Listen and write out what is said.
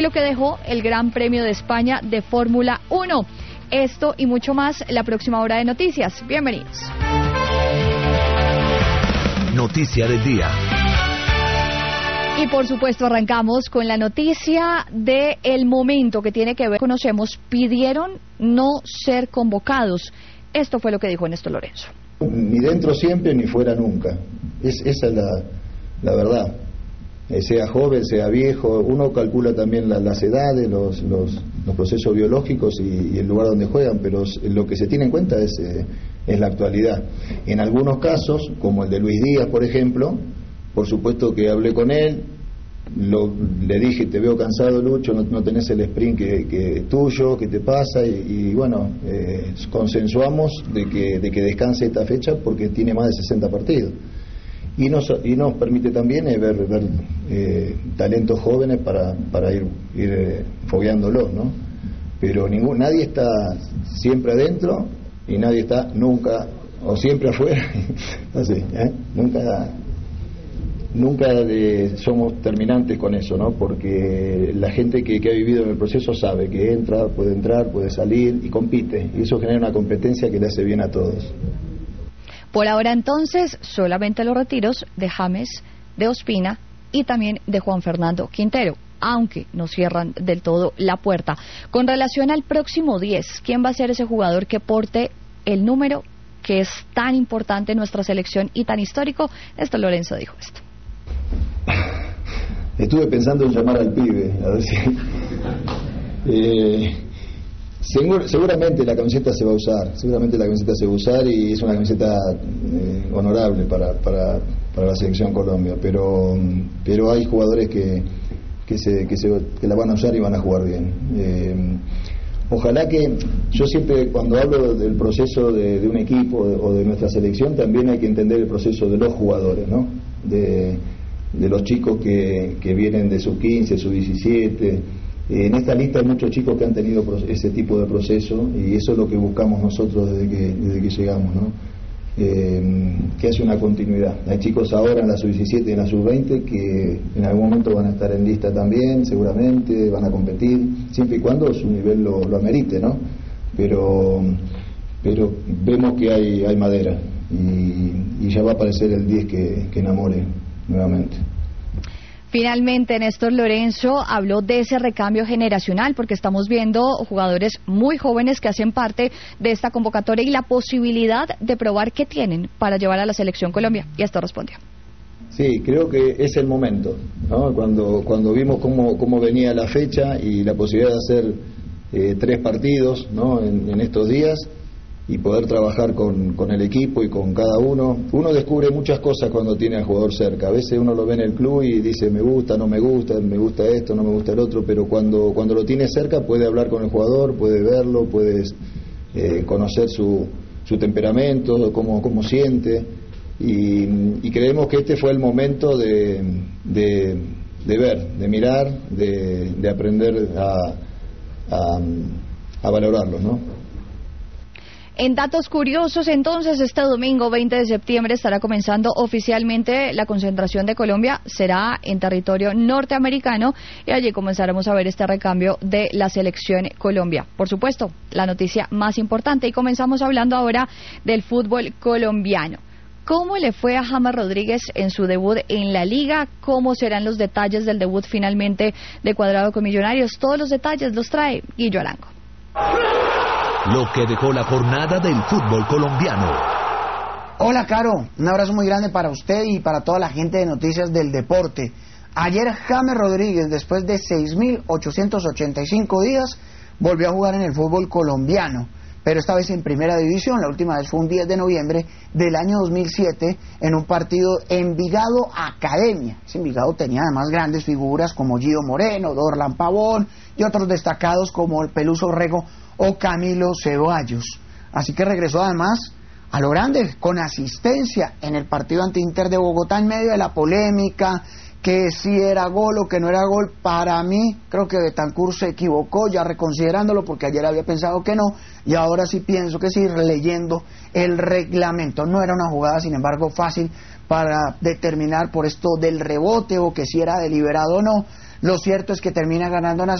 Lo que dejó el Gran Premio de España de Fórmula 1. Esto y mucho más la próxima hora de noticias. Bienvenidos. Noticia del día. Y por supuesto arrancamos con la noticia del momento que tiene que ver, conocemos, pidieron no ser convocados. Esto fue lo que dijo Néstor Lorenzo. Ni dentro siempre ni fuera nunca. Esa es la verdad. Sea joven, sea viejo, uno calcula también las edades, los procesos biológicos y el lugar donde juegan, pero lo que se tiene en cuenta es la actualidad. En algunos casos, como el de Luis Díaz, por ejemplo, por supuesto que hablé con él, le dije, te veo cansado, Lucho, no tenés el sprint que es tuyo, ¿qué te pasa? Y bueno, consensuamos de que descanse esta fecha porque tiene más de 60 partidos. Y nos permite también ver talentos jóvenes para ir fogueándolos, ¿no? Pero nadie está siempre adentro y nadie está nunca o siempre afuera. Así, nunca somos terminantes con eso, ¿no? Porque la gente que ha vivido en el proceso sabe que entrar, puede salir y compite, y eso genera una competencia que le hace bien a todos. Por ahora entonces, solamente los retiros de James, de Ospina y también de Juan Fernando Quintero, aunque no cierran del todo la puerta. Con relación al próximo 10, ¿quién va a ser ese jugador que porte el número que es tan importante en nuestra selección y tan histórico? Néstor Lorenzo dijo esto. Estuve pensando en llamar al pibe, a ver si... Seguramente la camiseta se va a usar, y es una camiseta honorable para la selección Colombia, pero hay jugadores que la van a usar y van a jugar bien. Ojalá que, yo siempre cuando hablo del proceso de un equipo o de nuestra selección, también hay que entender el proceso de los jugadores, ¿no? De los chicos que vienen de sub-15, sub-17. En esta lista hay muchos chicos que han tenido ese tipo de proceso, y eso es lo que buscamos nosotros desde que llegamos, ¿no? Que hace una continuidad. Hay chicos ahora en la sub-17 y en la sub-20 que en algún momento van a estar en lista también, seguramente van a competir, siempre y cuando su nivel lo amerite, ¿no? Pero vemos que hay madera, y ya va a aparecer el 10 que enamore nuevamente. Finalmente, Néstor Lorenzo habló de ese recambio generacional, porque estamos viendo jugadores muy jóvenes que hacen parte de esta convocatoria y la posibilidad de probar qué tienen para llevar a la selección Colombia. Y esto respondió. Sí, creo que es el momento, ¿no? Cuando vimos cómo venía la fecha y la posibilidad de hacer 3 partidos, ¿no? en estos días, y poder trabajar con el equipo y con cada uno. Uno descubre muchas cosas cuando tiene al jugador cerca. A veces uno lo ve en el club y dice me gusta, no me gusta, me gusta esto, no me gusta el otro, pero cuando lo tiene cerca puede hablar con el jugador, puede verlo, puede conocer su temperamento, cómo siente, y creemos que este fue el momento de ver, de mirar, de aprender a valorarlo, ¿no? En datos curiosos, entonces, este domingo 20 de septiembre estará comenzando oficialmente la concentración de Colombia. Será en territorio norteamericano y allí comenzaremos a ver este recambio de la selección Colombia. Por supuesto, la noticia más importante, y comenzamos hablando ahora del fútbol colombiano. ¿Cómo le fue a James Rodríguez en su debut en la Liga? ¿Cómo serán los detalles del debut finalmente de Cuadrado con Millonarios? Todos los detalles los trae Guillo Arango. Lo que dejó la jornada del fútbol colombiano. Hola, Caro, un abrazo muy grande para usted y para toda la gente de Noticias del Deporte. Ayer James Rodríguez, después de 6.885 días, volvió a jugar en el fútbol colombiano, pero esta vez en Primera División. La última vez fue un 10 de noviembre del año 2007 en un partido Envigado Academia. Ese Envigado tenía además grandes figuras como Guido Moreno, Dorlan Pavón y otros destacados como el Peluso Rego o Camilo Ceballos. Así que regresó además a lo grande, con asistencia en el partido ante Inter de Bogotá, en medio de la polémica, que si era gol o que no era gol. Para mí, creo que Betancur se equivocó, ya reconsiderándolo, porque ayer había pensado que no, y ahora sí pienso que sí, leyendo el reglamento. No era una jugada, sin embargo, fácil para determinar por esto del rebote, o que si era deliberado o no. Lo cierto es que termina ganando